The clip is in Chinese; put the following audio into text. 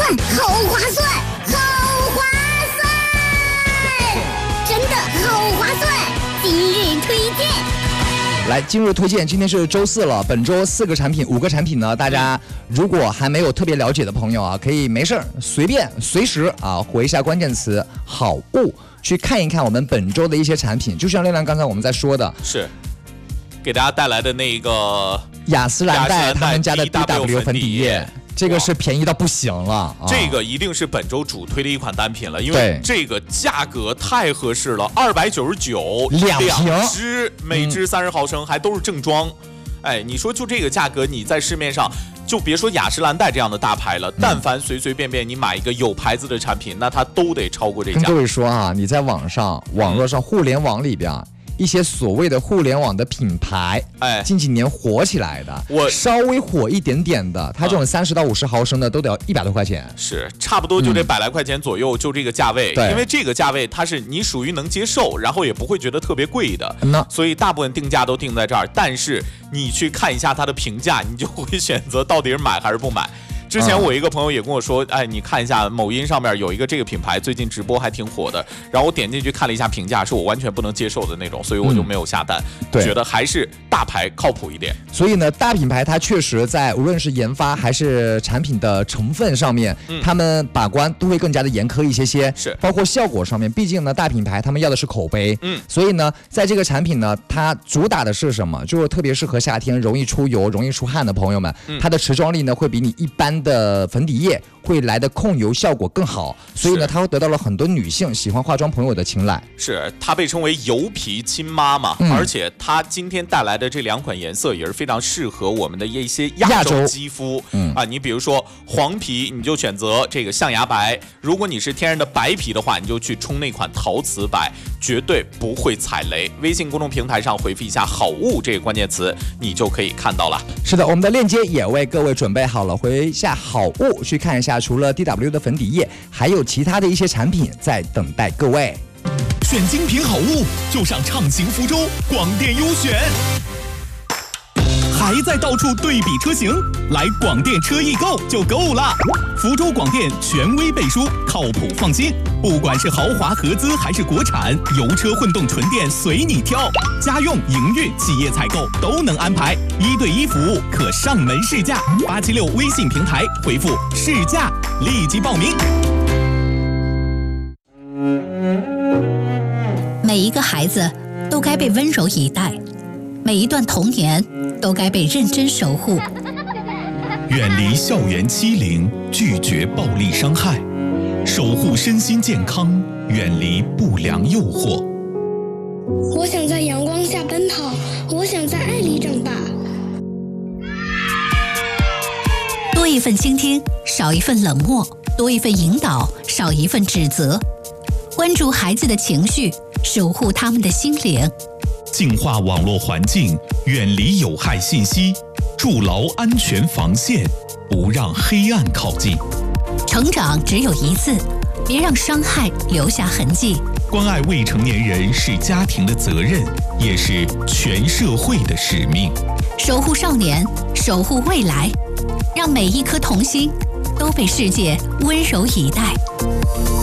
算，好划算，好划算，真的好划算！今日推荐。 来，今日推荐，今天是周四了，本周4个产品、5个产品呢，大家如果还没有特别了解的朋友啊，可以没事儿随时啊回一下关键词“好物”，去看一看我们本周的一些产品。就像亮亮刚才我们在说的， 是给大家带来的那个雅诗兰黛他们家的 DW 粉底液。这个是便宜到不行了， 这个一定是本周主推的一款单品了，因为这个价格太合适了，299两支，每支30毫升，还都是正装。哎，你说就这个价格，你在市面上就别说雅诗兰黛这样的大牌了，但凡随随便便你买一个有牌子的产品，那它都得超过这价。 跟各位说啊，你在网络上、互联网里边。一些所谓的互联网的品牌，近几年火起来的，稍微火一点点的，它这种30到50毫升的都得要100多块钱， 是差不多就这100来块钱左右，就这个价位。因为这个价位它是你属于能接受，然后也不会觉得特别贵的，所以大部分定价都定在这儿。但是你去看一下它的评价，你就会选择到底是买还是不买。之前我一个朋友也跟我说，哎，你看一下某音上面有一个这个品牌，最近直播还挺火的。然后我点进去看了一下评价，是我完全不能接受的那种，所以我就没有下单。觉得还是大牌靠谱一点。 所以呢，大品牌它确实在无论是研发还是产品的成分上面，他们把关都会更加的严苛一些。 是， 包括效果上面，毕竟呢，大品牌他们要的是口碑。所以呢，在这个产品呢，它主打的是什么？就是特别适合夏天容易出油、容易出汗的朋友们。它的持妆力呢，会比你一般的粉底液会来的控油效果更好，所以呢，它会得到了很多女性喜欢化妆朋友的青睐。 是，它被称为油皮亲妈嘛，而且它今天带来的这2款颜色也是非常适合我们的一些亚洲肌肤。你比如说黄皮，你就选择这个象牙白；如果你是天然的白皮的话，你就去冲那款陶瓷白，绝对不会踩雷。微信公众平台上回复一下“好物”这个关键词，你就可以看到了。 是的，我们的链接也为各位准备好了，回一下“好物”去看一下。除了 DW 的粉底液，还有其他的一些产品在等待各位。 选精品好物就上畅行福州广电优选。还在到处对比车型？来广电车易购就够了。福州广电权威背书，靠谱放心。不管是豪华合资还是国产，油车混动纯电随你挑。家用、营运、企业采购都能安排，1对1服务，可上门试驾。876微信平台回复“试驾”，立即报名。 每一个孩子都该被温柔以待，每一段童年都该被认真守护。 远离校园欺凌，拒绝暴力伤害，守护身心健康，远离不良诱惑。 我想在阳光下奔跑，我想在爱里长大。 多一份倾听，少一份冷漠；多一份引导，少一份指责。关注孩子的情绪，守护他们的心灵。 净化网络环境，远离有害信息，筑牢安全防线，不让黑暗靠近。 成长只有一次，别让伤害留下痕迹。 关爱未成年人是家庭的责任，也是全社会的使命。 守护少年，守护未来，让每一颗童心都被世界温柔以待。